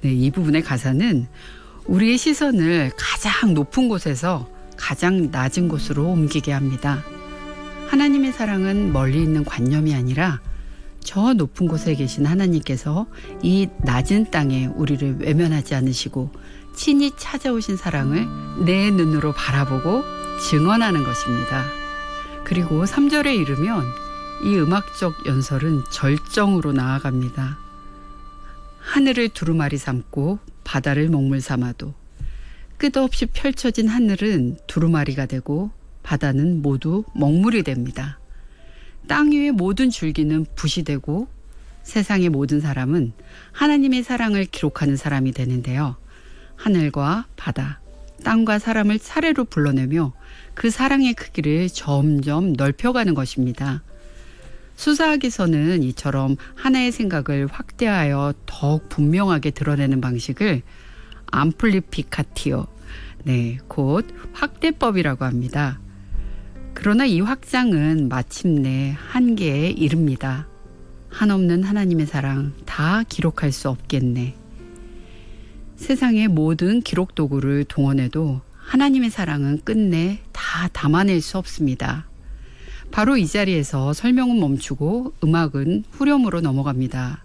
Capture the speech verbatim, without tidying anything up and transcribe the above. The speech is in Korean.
네, 이 부분의 가사는 우리의 시선을 가장 높은 곳에서 가장 낮은 곳으로 옮기게 합니다. 하나님의 사랑은 멀리 있는 관념이 아니라 저 높은 곳에 계신 하나님께서 이 낮은 땅에 우리를 외면하지 않으시고 친히 찾아오신 사랑을 내 눈으로 바라보고 증언하는 것입니다. 그리고 삼 절에 이르면 이 음악적 연설은 절정으로 나아갑니다. 하늘을 두루마리 삼고 바다를 먹물 삼아도 끝없이 펼쳐진 하늘은 두루마리가 되고 바다는 모두 먹물이 됩니다. 땅 위의 모든 줄기는 붓이 되고 세상의 모든 사람은 하나님의 사랑을 기록하는 사람이 되는데요. 하늘과 바다, 땅과 사람을 차례로 불러내며 그 사랑의 크기를 점점 넓혀가는 것입니다. 수사학에서는 이처럼 하나의 생각을 확대하여 더욱 분명하게 드러내는 방식을 암플리피카티오, 네, 곧 확대법이라고 합니다. 그러나 이 확장은 마침내 한계에 이릅니다. 한없는 하나님의 사랑 다 기록할 수 없겠네. 세상의 모든 기록 도구를 동원해도 하나님의 사랑은 끝내 다 담아낼 수 없습니다. 바로 이 자리에서 설명은 멈추고 음악은 후렴으로 넘어갑니다.